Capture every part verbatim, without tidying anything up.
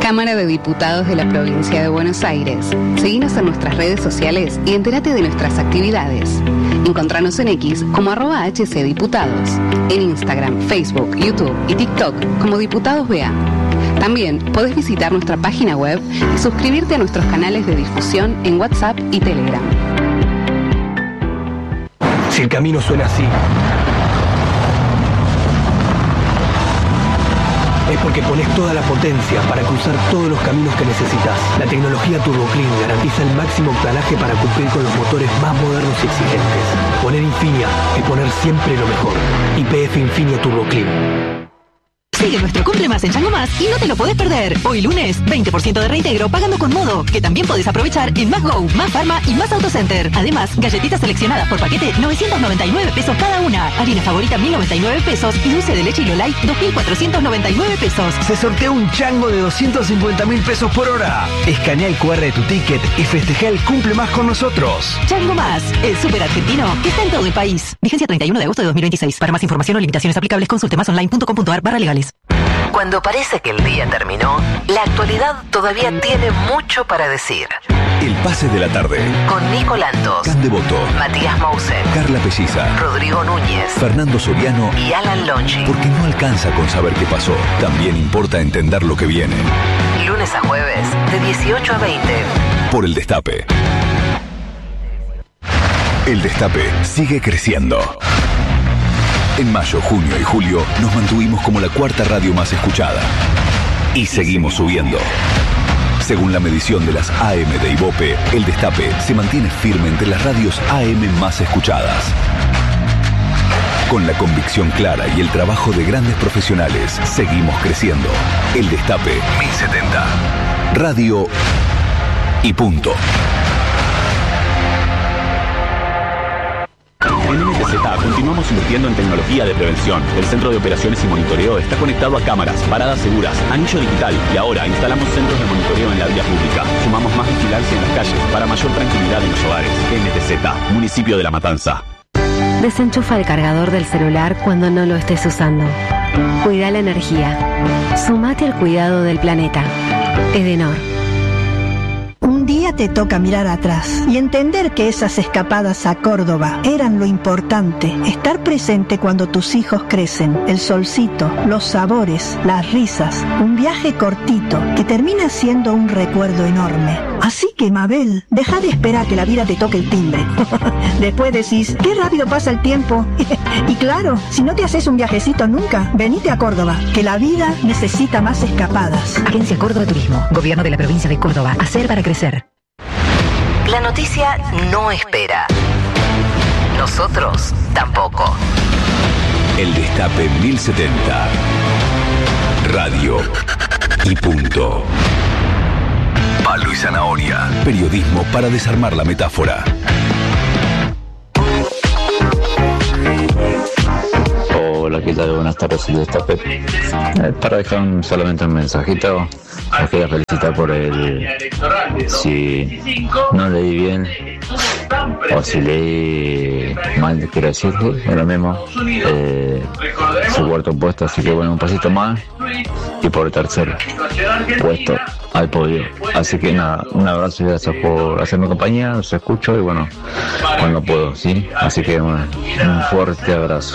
Cámara de Diputados de la Provincia de Buenos Aires. Seguinos en nuestras redes sociales y entérate de nuestras actividades. Encontranos en X como arroba hcdiputados, en Instagram, Facebook, YouTube y TikTok como Diputados B A. También podés visitar nuestra página web y suscribirte a nuestros canales de difusión en WhatsApp y Telegram. Si el camino suena así, es porque pones toda la potencia para cruzar todos los caminos que necesitas. La tecnología TurboClean garantiza el máximo octanaje para cumplir con los motores más modernos y exigentes. Poner Infinia es poner siempre lo mejor. Y P F Infinia TurboClean. Sigue nuestro Cumple Más en Chango Más y no te lo podés perder. Hoy lunes, veinte por ciento de reintegro pagando con Modo, que también podés aprovechar en Más Go, Más Pharma y Más Autocenter. Además, galletitas seleccionadas por paquete, novecientos noventa y nueve pesos cada una. Harina favorita, mil noventa y nueve pesos. Y dulce de leche y Light, dos mil cuatrocientos noventa y nueve pesos. Se sortea un chango de doscientos cincuenta mil pesos por hora. Escanea el cu erre de tu ticket y festeja el Cumple Más con nosotros. Chango Más, el súper argentino que está en todo el país. Vigencia treinta y uno de agosto de dos mil veintiséis. Para más información o limitaciones aplicables, consulte más online punto com punto ar barra legales. Cuando parece que el día terminó, la actualidad todavía tiene mucho para decir. El pase de la tarde. Con Nico Lantos, Can Devoto, Matías Mousen, Carla Pelliza, Rodrigo Núñez, Fernando Soriano y Alan Lonchi. Porque no alcanza con saber qué pasó. También importa entender lo que viene. Lunes a jueves, de dieciocho a veinte. Por el Destape. El Destape sigue creciendo. En mayo, junio y julio nos mantuvimos como la cuarta radio más escuchada. Y seguimos subiendo. Según la medición de las A M de Ibope, El Destape se mantiene firme entre las radios A M más escuchadas. Con la convicción clara y el trabajo de grandes profesionales, seguimos creciendo. El Destape mil setenta. Radio y punto. En N T Z continuamos invirtiendo en tecnología de prevención. El Centro de Operaciones y Monitoreo está conectado a cámaras, paradas seguras, anillo digital y ahora instalamos centros de monitoreo en la vía pública. Sumamos más vigilancia en las calles para mayor tranquilidad en los hogares. N T Z, Municipio de La Matanza. Desenchufa el cargador del celular cuando no lo estés usando. Cuida la energía. Sumate al cuidado del planeta. Edenor. Un día te toca mirar atrás y entender que esas escapadas a Córdoba eran lo importante. Estar presente cuando tus hijos crecen, el solcito, los sabores, las risas. Un viaje cortito que termina siendo un recuerdo enorme. Así que, Mabel, deja de esperar que la vida te toque el timbre. Después decís, qué rápido pasa el tiempo. Y claro, si no te haces un viajecito nunca, venite a Córdoba, que la vida necesita más escapadas. Agencia Córdoba Turismo, Gobierno de la Provincia de Córdoba. Hacer para crecer. La noticia no espera. Nosotros tampoco. El Destape mil setenta. Radio y punto. Palo y zanahoria. Periodismo para desarmar la metáfora. Hola, ¿qué tal? Buenas tardes, el Destape. Eh, para dejar un, solamente un mensajito, os quería felicitar por el... Si no leí bien o si leí mal, quiero decirle, es lo mismo. Eh, su cuarto puesto, así que bueno, un pasito más. Y por el tercer puesto al podio. Así que nada, un abrazo y gracias por hacerme compañía, los escucho y bueno, cuando puedo, ¿sí? Así que bueno, un fuerte abrazo.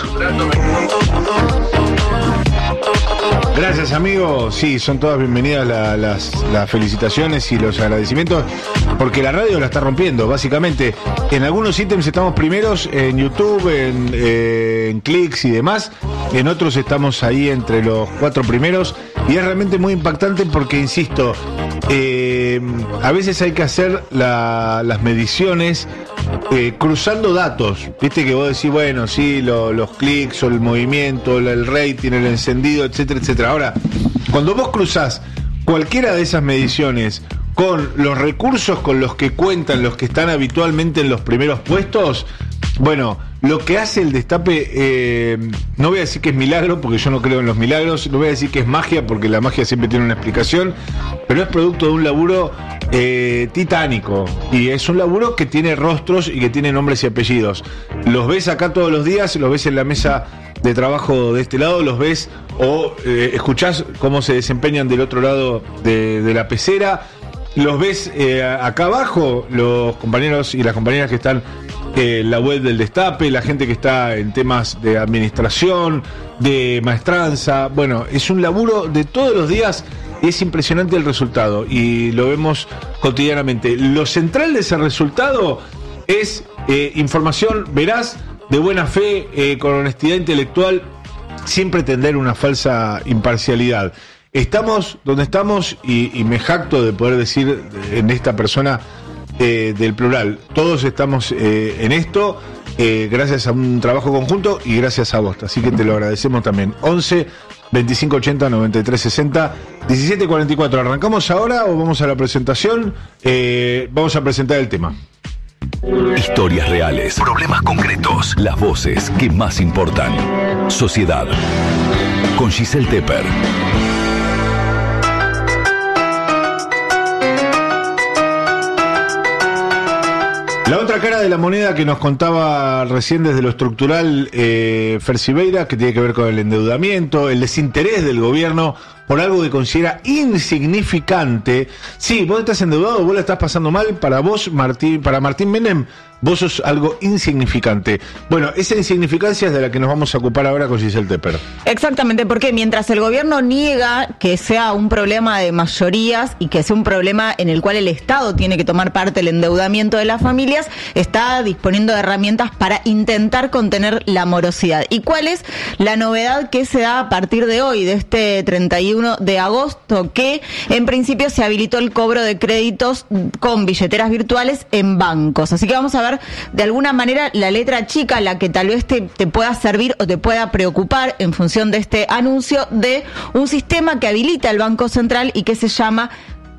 Gracias, amigo. Sí, son todas bienvenidas la, las, las felicitaciones y los agradecimientos, porque la radio la está rompiendo, básicamente. En algunos ítems estamos primeros, en YouTube, en, eh, en clics y demás. En otros estamos ahí entre los cuatro primeros. Y es realmente muy impactante porque, insisto, eh, a veces hay que hacer la, las mediciones eh, cruzando datos. Viste que vos decís, bueno, sí, lo, los clics o el movimiento, el rating, el encendido, etcétera, etcétera. Ahora, cuando vos cruzás cualquiera de esas mediciones con los recursos con los que cuentan los que están habitualmente en los primeros puestos, bueno, lo que hace el Destape, eh, no voy a decir que es milagro, porque yo no creo en los milagros, no voy a decir que es magia, porque la magia siempre tiene una explicación, pero es producto de un laburo eh, titánico, y es un laburo que tiene rostros y que tiene nombres y apellidos. Los ves acá todos los días, los ves en la mesa de trabajo de este lado, los ves o eh, escuchás cómo se desempeñan del otro lado de, de la pecera, los ves eh, acá abajo, los compañeros y las compañeras que están eh, en la web del Destape, la gente que está en temas de administración, de maestranza. Bueno, es un laburo de todos los días. Es impresionante el resultado y lo vemos cotidianamente. Lo central de ese resultado es eh, información veraz, de buena fe, eh, con honestidad intelectual, sin pretender una falsa imparcialidad. Estamos donde estamos y, y me jacto de poder decir en esta persona eh, del plural, todos estamos eh, en esto eh, gracias a un trabajo conjunto y gracias a vos, así que te lo agradecemos también. Once veinticinco ochenta noventa y tres sesenta, diecisiete cuarenta y cuatro. ¿Arrancamos ahora o vamos a la presentación? Eh, vamos a presentar el tema. Historias reales, problemas concretos, las voces que más importan. Sociedad, con Giselle Tepper. La otra cara de la moneda que nos contaba recién desde lo estructural eh, Fer Siveira, que tiene que ver con el endeudamiento, el desinterés del gobierno por algo que considera insignificante. Sí, vos estás endeudado, vos la estás pasando mal, para vos, Martín, para Martín Menem, vos sos algo insignificante. Bueno, esa insignificancia es de la que nos vamos a ocupar ahora con Giselle Tepper. Exactamente, porque mientras el gobierno niega que sea un problema de mayorías y que sea un problema en el cual el Estado tiene que tomar parte del endeudamiento de las familias, está disponiendo de herramientas para intentar contener la morosidad. ¿Y cuál es la novedad que se da a partir de hoy, de este treinta y uno de agosto, que en principio se habilitó el cobro de créditos con billeteras virtuales en bancos? Así que vamos a ver de alguna manera la letra chica, la que tal vez te, te pueda servir o te pueda preocupar en función de este anuncio de un sistema que habilita el Banco Central y que se llama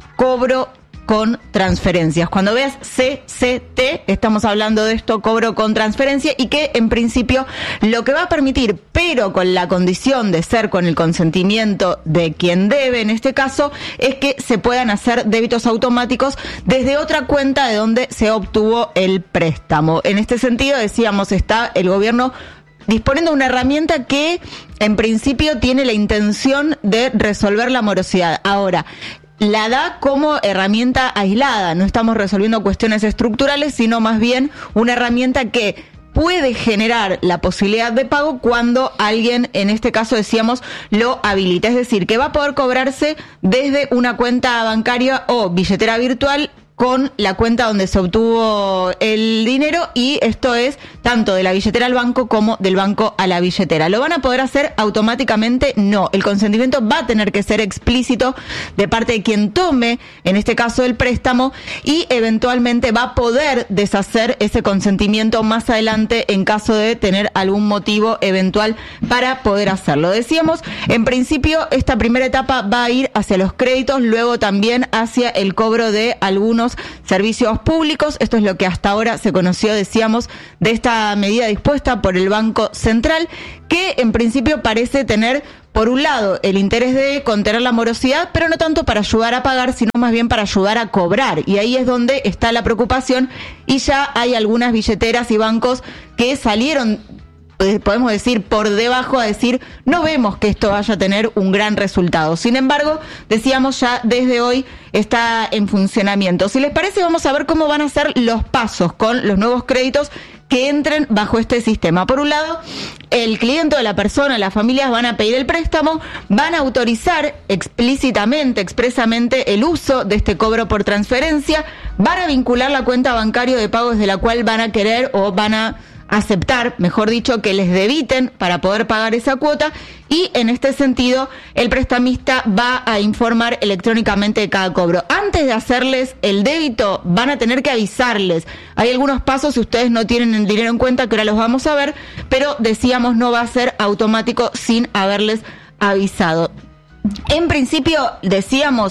cobro con transferencias. Cuando veas C C T, estamos hablando de esto, cobro con transferencia, y que en principio lo que va a permitir, pero con la condición de ser con el consentimiento de quien debe, en este caso, es que se puedan hacer débitos automáticos desde otra cuenta de donde se obtuvo el préstamo. En este sentido, decíamos, está el gobierno disponiendo de una herramienta que en principio tiene la intención de resolver la morosidad. Ahora, la da como herramienta aislada, no estamos resolviendo cuestiones estructurales, sino más bien una herramienta que puede generar la posibilidad de pago cuando alguien, en este caso decíamos, lo habilita. Es decir, que va a poder cobrarse desde una cuenta bancaria o billetera virtual con la cuenta donde se obtuvo el dinero, y esto es tanto de la billetera al banco como del banco a la billetera. ¿Lo van a poder hacer automáticamente? No. El consentimiento va a tener que ser explícito de parte de quien tome, en este caso, el préstamo, y eventualmente va a poder deshacer ese consentimiento más adelante en caso de tener algún motivo eventual para poder hacerlo. Decíamos, en principio, esta primera etapa va a ir hacia los créditos, luego también hacia el cobro de algunos servicios públicos. Esto es lo que hasta ahora se conoció, decíamos, de esta medida dispuesta por el Banco Central, que en principio parece tener, por un lado, el interés de contener la morosidad, pero no tanto para ayudar a pagar, sino más bien para ayudar a cobrar. Y ahí es donde está la preocupación, y ya hay algunas billeteras y bancos que salieron, podemos decir, por debajo, a decir, no vemos que esto vaya a tener un gran resultado. Sin embargo, decíamos, ya desde hoy está en funcionamiento. Si les parece, vamos a ver cómo van a ser los pasos con los nuevos créditos que entren bajo este sistema. Por un lado, el cliente o la persona, las familias van a pedir el préstamo, van a autorizar explícitamente, expresamente el uso de este cobro por transferencia, van a vincular la cuenta bancaria de pago desde la cual van a querer o van a aceptar, mejor dicho, que les debiten para poder pagar esa cuota, y en este sentido el prestamista va a informar electrónicamente de cada cobro. Antes de hacerles el débito van a tener que avisarles. Hay algunos pasos si ustedes no tienen el dinero en cuenta, que ahora los vamos a ver, pero decíamos, no va a ser automático sin haberles avisado. En principio, decíamos,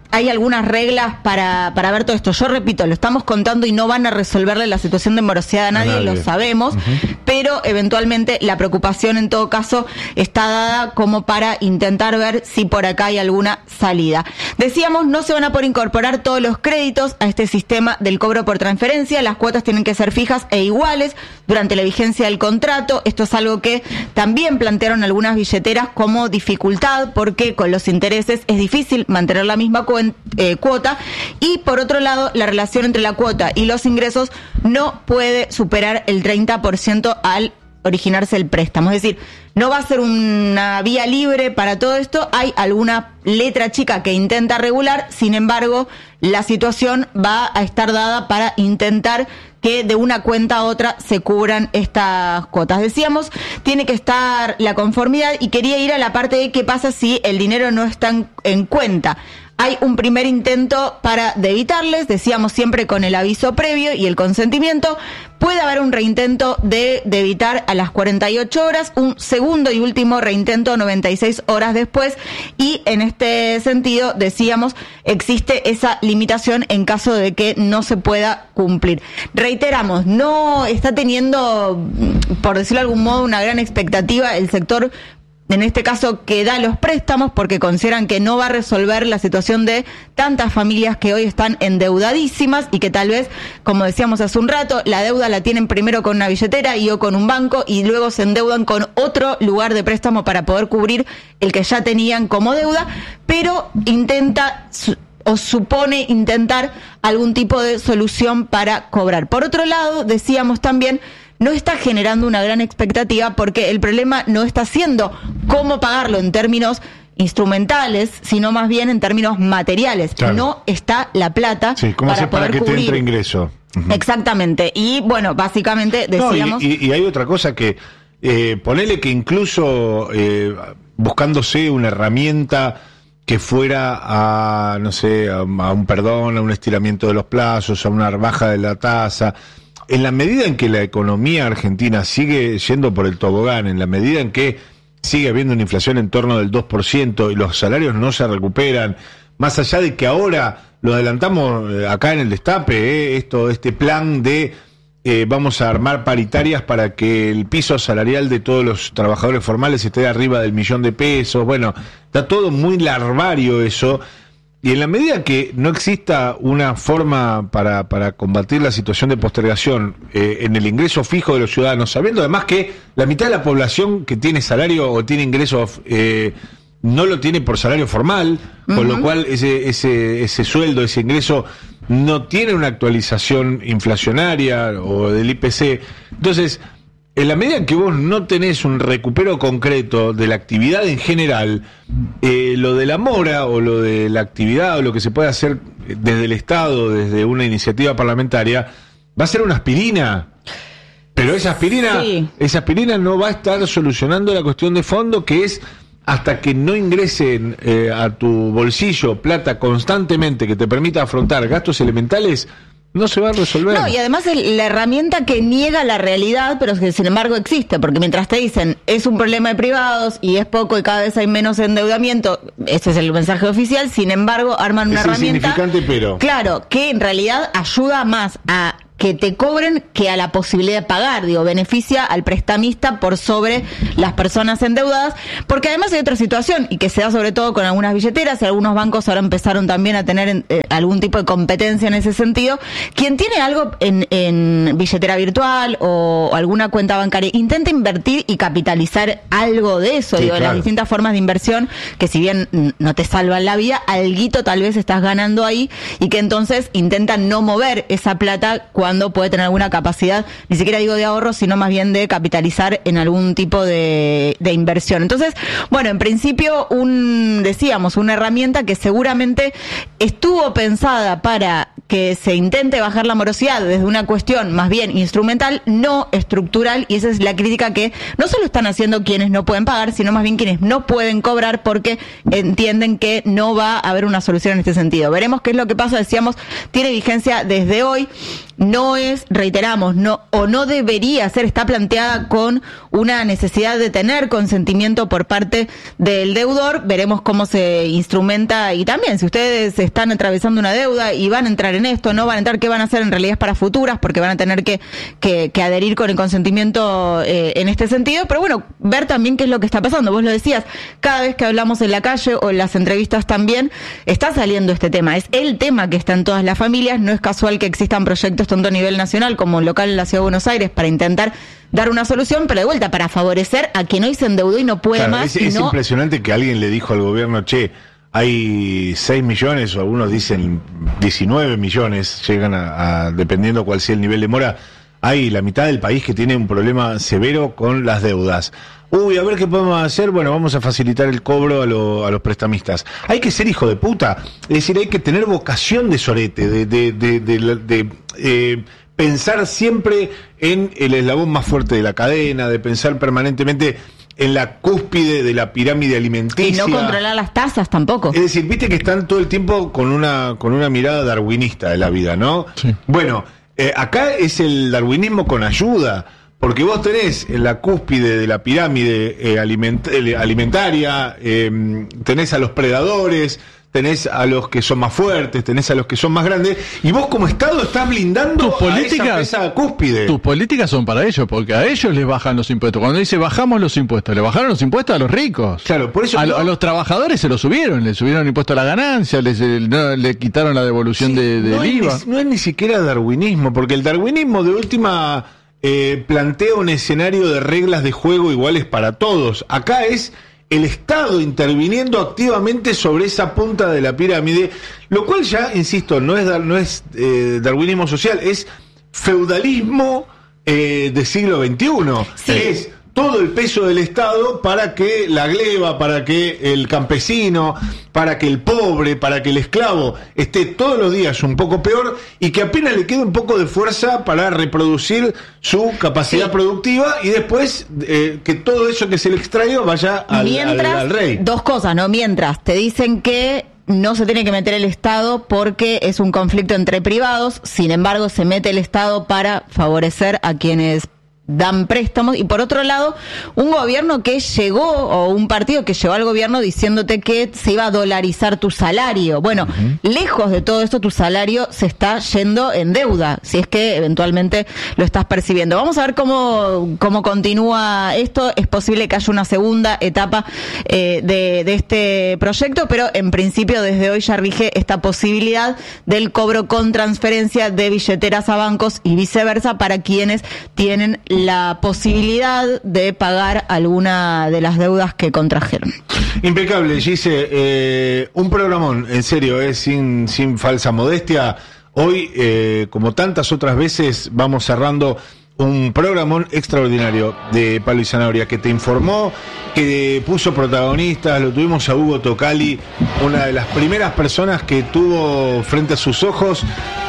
hay algunas reglas para, para ver todo esto. Yo repito, lo estamos contando y no van a resolverle la situación de morosidad a nadie, a nadie. Lo sabemos, uh-huh. pero eventualmente la preocupación en todo caso está dada como para intentar ver si por acá hay alguna salida. Decíamos, no se van a poder incorporar todos los créditos a este sistema del cobro por transferencia, las cuotas tienen que ser fijas e iguales durante la vigencia del contrato. Esto es algo que también plantearon algunas billeteras como dificultad, porque con los intereses es difícil mantener la misma cuota. Eh, cuota y por otro lado la relación entre la cuota y los ingresos no puede superar el treinta por ciento al originarse el préstamo, es decir, no va a ser una vía libre para todo esto, hay alguna letra chica que intenta regular, sin embargo la situación va a estar dada para intentar que de una cuenta a otra se cubran estas cuotas. Decíamos, tiene que estar la conformidad y quería ir a la parte de qué pasa si el dinero no está en, en cuenta. Hay un primer intento para debitarles, decíamos siempre con el aviso previo y el consentimiento. Puede haber un reintento de debitar a las cuarenta y ocho horas, un segundo y último reintento noventa y seis horas después, y en este sentido, decíamos, existe esa limitación en caso de que no se pueda cumplir. Reiteramos, no está teniendo, por decirlo de algún modo, una gran expectativa el sector, en este caso, que da los préstamos, porque consideran que no va a resolver la situación de tantas familias que hoy están endeudadísimas y que tal vez, como decíamos hace un rato, la deuda la tienen primero con una billetera y o con un banco y luego se endeudan con otro lugar de préstamo para poder cubrir el que ya tenían como deuda, pero intenta o supone intentar algún tipo de solución para cobrar. Por otro lado, decíamos también, no está generando una gran expectativa porque el problema no está siendo cómo pagarlo en términos instrumentales, sino más bien en términos materiales. Claro. No está la plata sí, ¿cómo para hacer poder para que cubrir? te entre ingreso? Uh-huh. Exactamente. Y bueno, básicamente decíamos... No, y, y, y hay otra cosa que, eh, ponele que incluso eh, buscándose una herramienta que fuera a, no sé, a, a un perdón, a un estiramiento de los plazos, a una baja de la tasa... En la medida en que la economía argentina sigue yendo por el tobogán, en la medida en que sigue habiendo una inflación en torno del dos por ciento y los salarios no se recuperan, más allá de que ahora lo adelantamos acá en el Destape, eh, esto, este plan de eh, vamos a armar paritarias para que el piso salarial de todos los trabajadores formales esté arriba del millón de pesos, bueno, está todo muy larvario eso. Y en la medida que no exista una forma para, para combatir la situación de postergación eh, en el ingreso fijo de los ciudadanos, sabiendo además que la mitad de la población que tiene salario o tiene ingresos eh, no lo tiene por salario formal, uh-huh. con lo cual ese, ese, ese sueldo, ese ingreso no tiene una actualización inflacionaria o del I P C. Entonces, en la medida en que vos no tenés un recupero concreto de la actividad en general, eh, lo de la mora o lo de la actividad o lo que se puede hacer desde el Estado, desde una iniciativa parlamentaria, va a ser una aspirina. Pero esa aspirina, sí. esa aspirina no va a estar solucionando la cuestión de fondo, que es hasta que no ingresen eh, a tu bolsillo plata constantemente que te permita afrontar gastos elementales, no se va a resolver. No, y además el, la herramienta que niega la realidad, pero que sin embargo existe, porque mientras te dicen es un problema de privados y es poco y cada vez hay menos endeudamiento, ese es el mensaje oficial, sin embargo arman una es herramienta... insignificante, pero... Claro, que en realidad ayuda más a que te cobren que a la posibilidad de pagar, digo, beneficia al prestamista por sobre las personas endeudadas, porque además hay otra situación, y que se da sobre todo con algunas billeteras, y algunos bancos ahora empezaron también a tener eh, algún tipo de competencia en ese sentido. Quien tiene algo en, en billetera virtual o alguna cuenta bancaria, intenta invertir y capitalizar algo de eso, sí, digo, claro. Las distintas formas de inversión, que si bien no te salvan la vida, alguito tal vez estás ganando ahí, y que entonces intentan no mover esa plata cuando cuando puede tener alguna capacidad, ni siquiera digo de ahorro, sino más bien de capitalizar en algún tipo de, de inversión. Entonces, bueno, en principio, un decíamos, una herramienta que seguramente estuvo pensada para que se intente bajar la morosidad desde una cuestión más bien instrumental, no estructural, y esa es la crítica que no solo están haciendo quienes no pueden pagar, sino más bien quienes no pueden cobrar porque entienden que no va a haber una solución en este sentido. Veremos qué es lo que pasa, decíamos, tiene vigencia desde hoy. no es, reiteramos, no o no debería ser, está planteada con una necesidad de tener consentimiento por parte del deudor. Veremos cómo se instrumenta, y también si ustedes están atravesando una deuda y van a entrar en esto, no van a entrar, qué van a hacer en realidad para futuras, porque van a tener que, que, que adherir con el consentimiento eh, en este sentido. Pero bueno, ver también qué es lo que está pasando. Vos lo decías, cada vez que hablamos en la calle o en las entrevistas también está saliendo este tema. Es el tema que está en todas las familias. No es casual que existan proyectos tanto a nivel nacional como local en la Ciudad de Buenos Aires para intentar dar una solución, pero de vuelta para favorecer a quien hoy se endeudó y no puede claro, más. Es, y es no... impresionante que alguien le dijo al gobierno, che, hay seis millones, o algunos dicen diecinueve millones, llegan a, a dependiendo cuál sea el nivel de mora, hay la mitad del país que tiene un problema severo con las deudas. Uy, a ver qué podemos hacer. Bueno, vamos a facilitar el cobro a, lo, a los prestamistas. Hay que ser hijo de puta. Es decir, hay que tener vocación de sorete, de, de, de, de, de, de eh, pensar siempre en el eslabón más fuerte de la cadena, de pensar permanentemente en la cúspide de la pirámide alimenticia. Y no controlar las tasas tampoco. Es decir, viste que están todo el tiempo con una, con una mirada darwinista de la vida, ¿no? Sí. Bueno, eh, acá es el darwinismo con ayuda. Porque vos tenés en la cúspide de la pirámide eh, aliment eh, alimentaria, eh, tenés a los predadores, tenés a los que son más fuertes, tenés a los que son más grandes, y vos como Estado estás blindando tus políticas, a esa, esa cúspide. Tus políticas son para ellos, porque a ellos les bajan los impuestos. Cuando dice bajamos los impuestos, le bajaron los impuestos a los ricos. Claro, por eso a, no... a los trabajadores se los subieron, le subieron el impuesto a la ganancia, les, no, le quitaron la devolución sí, de, del no I V A. Es ni, no es ni siquiera darwinismo, porque el darwinismo de última... Eh, plantea un escenario de reglas de juego iguales para todos. Acá es el Estado interviniendo activamente sobre esa punta de la pirámide, lo cual ya, insisto, no es, no es eh, darwinismo social, es feudalismo eh, del siglo veintiuno. Sí. Es todo el peso del Estado para que la gleba, para que el campesino, para que el pobre, para que el esclavo esté todos los días un poco peor y que apenas le quede un poco de fuerza para reproducir su capacidad sí. productiva, y después eh, que todo eso que se le extraiga vaya al, Mientras, al, al rey. Dos cosas, ¿no? Mientras te dicen que no se tiene que meter el Estado porque es un conflicto entre privados, sin embargo se mete el Estado para favorecer a quienes dan préstamos, y por otro lado un gobierno que llegó, o un partido que llegó al gobierno diciéndote que se iba a dolarizar tu salario. Bueno, uh-huh. lejos de todo esto, tu salario se está yendo en deuda, si es que eventualmente lo estás percibiendo. Vamos a ver cómo, cómo continúa esto. Es posible que haya una segunda etapa eh, de, de este proyecto, pero en principio desde hoy ya rige esta posibilidad del cobro con transferencia de billeteras a bancos y viceversa para quienes tienen la posibilidad de pagar alguna de las deudas que contrajeron. Impecable, Gise. Eh, un programón, en serio, eh, sin, sin falsa modestia. Hoy, eh, como tantas otras veces, vamos cerrando un programón extraordinario de Palo y Zanahoria, que te informó, que puso protagonistas. Lo tuvimos a Hugo Tocali, una de las primeras personas que tuvo frente a sus ojos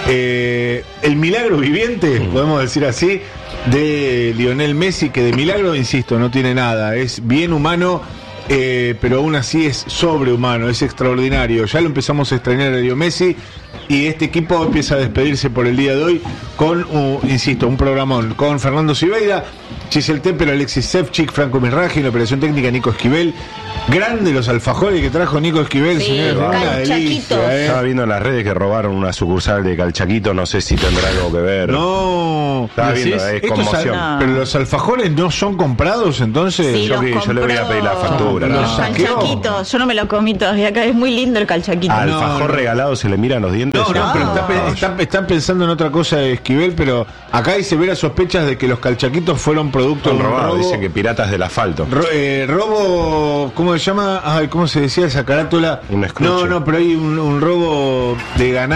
eh, el milagro viviente, podemos decir así, de Lionel Messi, que de milagro, insisto, no tiene nada, es bien humano, eh, pero aún así es sobrehumano, es extraordinario. Ya lo empezamos a extrañar a Leo Messi, y este equipo empieza a despedirse por el día de hoy con, uh, insisto, un programón con Fernando Sibeira, Giselle Temper, Alexis Sefchik, Franco Mirraji, en la operación técnica Nico Esquivel. Grande los alfajores que trajo Nico Esquivel, sí, señores, una delicia, ¿eh? Estaba viendo en las redes que robaron una sucursal de Calchaquito, no sé si tendrá algo que ver. No, estaba viendo, es conmoción. Al, pero los alfajores no son comprados, entonces. Sí, yo, vi, yo le voy a pedir la factura. No, los calchaquitos, yo no me lo comí todavía, acá es muy lindo el calchaquito. Al alfajor no, no. regalado se le miran los dientes. No, no, pero está, está, están pensando en otra cosa de Esquivel, pero acá hay severas sospechas de que los calchaquitos fueron producto de un robo. Dicen que piratas del asfalto. Ro, eh, robo, ¿cómo se llama? Ay, ¿cómo se decía esa carátula? Un escruche. No, no, pero hay un, un robo de ganado.